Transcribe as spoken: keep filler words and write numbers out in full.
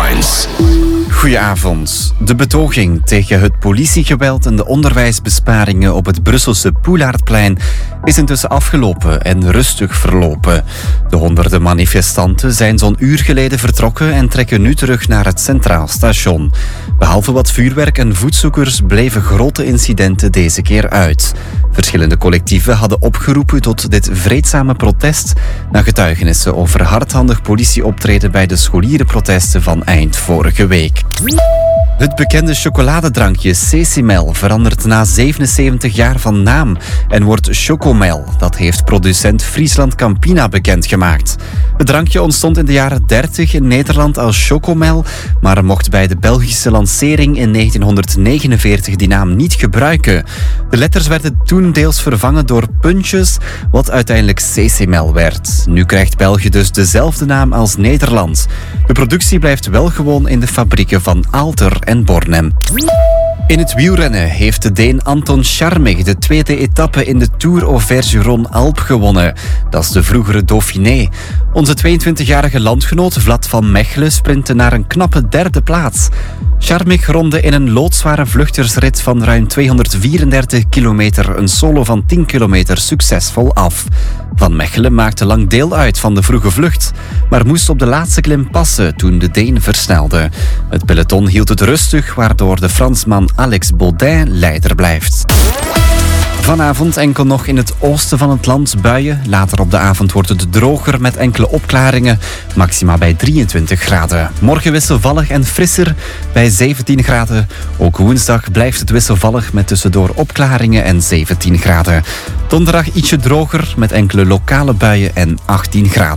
Headlines. Goedenavond. De betoging tegen het politiegeweld en de onderwijsbesparingen op het Brusselse Poelaardplein is intussen afgelopen en rustig verlopen. De honderden manifestanten zijn zo'n uur geleden vertrokken en trekken nu terug naar het Centraal Station. Behalve wat vuurwerk en voetzoekers bleven grote incidenten deze keer uit. Verschillende collectieven hadden opgeroepen tot dit vreedzame protest na getuigenissen over hardhandig politieoptreden bij de scholierenprotesten van eind vorige week. Het bekende chocoladedrankje Cecimel verandert na zevenenzeventig jaar van naam en wordt Chocomel. Dat heeft producent Friesland Campina bekendgemaakt. Het drankje ontstond in de jaren dertig in Nederland als Chocomel, maar mocht bij de Belgische lancering in negentienhonderdnegenenveertig die naam niet gebruiken. De letters werden toen deels vervangen door puntjes, wat uiteindelijk Cecimel werd. Nu krijgt België dus dezelfde naam als Nederland. De productie blijft wel gewoon in de fabrieken van Aalter en Bornem. In het wielrennen heeft de Deen Anton Charmig de tweede etappe in de Tour Auvergne-Rhône-Alpes gewonnen. Dat is de vroegere Dauphiné. Onze tweeëntwintigjarige landgenoot Vlad van Mechelen sprintte naar een knappe derde plaats. Charmig ronde in een loodzware vluchtersrit van ruim tweehonderdvierendertig kilometer een solo van tien kilometer succesvol af. Van Mechelen maakte lang deel uit van de vroege vlucht, maar moest op de laatste klim passen toen de Deen versnelde. Het peloton hield het rustig, waardoor de Fransman Alex Baudin leider blijft. Vanavond enkel nog in het oosten van het land buien. Later op de avond wordt het droger met enkele opklaringen. Maxima bij drieëntwintig graden. Morgen wisselvallig en frisser bij zeventien graden. Ook woensdag blijft het wisselvallig met tussendoor opklaringen en zeventien graden. Donderdag ietsje droger met enkele lokale buien en achttien graden.